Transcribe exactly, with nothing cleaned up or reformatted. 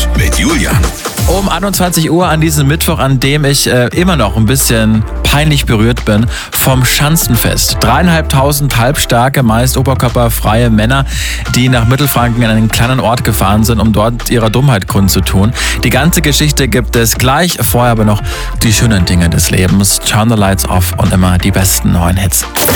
News mit Julian. Um einundzwanzig Uhr an diesem Mittwoch, an dem ich äh, immer noch ein bisschen peinlich berührt bin, vom Schanzenfest. Dreieinhalbtausend halbstarke, meist oberkörperfreie Männer, die nach Mittelfranken in einen kleinen Ort gefahren sind, um dort ihrer Dummheit kundzutun. Die ganze Geschichte gibt es gleich, vorher aber noch die schönen Dinge des Lebens. Turn the lights off und immer die besten neuen Hits.